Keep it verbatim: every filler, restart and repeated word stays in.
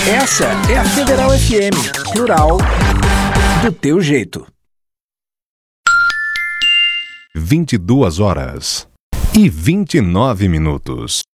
Essa é a Federal F M, plural, do teu jeito. vinte e duas horas e vinte e nove minutos.